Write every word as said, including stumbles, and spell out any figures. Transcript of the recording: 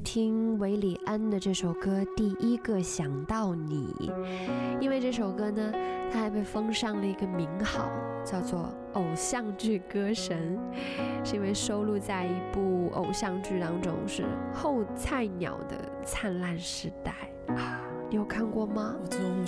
听韦礼安的这首歌《第一个想到你》，因为这首歌呢，它还被封上了一个名号，叫做偶像剧歌神，是因为收录在一部偶像剧当中，是后菜鸟的灿烂时代啊，你有看过吗？ 我总